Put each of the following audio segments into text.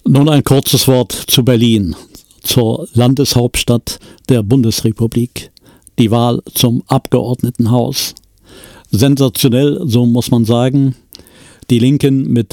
Nun ein kurzes Wort zu Berlin, zur Landeshauptstadt der Bundesrepublik. Die Wahl zum Abgeordnetenhaus. Sensationell, so muss man sagen. Die Linken mit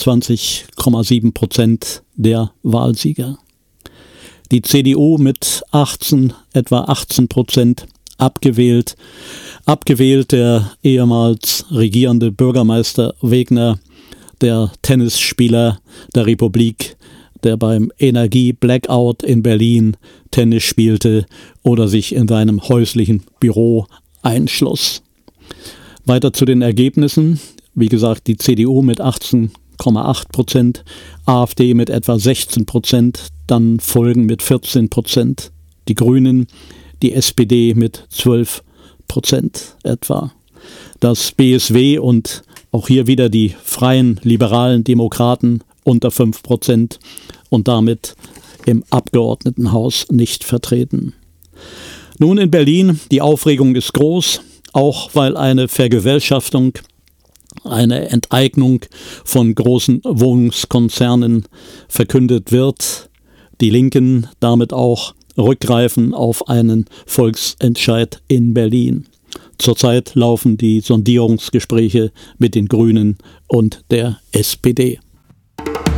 25,7% der Wahlsieger. Die CDU mit etwa 18% abgewählt. Abgewählt der ehemals regierende Bürgermeister Wegner, der Tennisspieler der Republik, der beim Energie-Blackout in Berlin Tennis spielte oder sich in seinem häuslichen Büro einschloss. Weiter zu den Ergebnissen. Wie gesagt, die CDU mit 18,8%, AfD mit etwa 16%, dann folgen mit 14% die Grünen, die SPD mit 12% etwa. Das BSW und auch hier wieder die freien liberalen Demokraten unter 5% und damit im Abgeordnetenhaus nicht vertreten. Nun in Berlin, die Aufregung ist groß, auch weil eine Vergesellschaftung, eine Enteignung von großen Wohnungskonzernen verkündet wird. Die Linken damit auch rückgreifen auf einen Volksentscheid in Berlin. Zurzeit laufen die Sondierungsgespräche mit den Grünen und der SPD.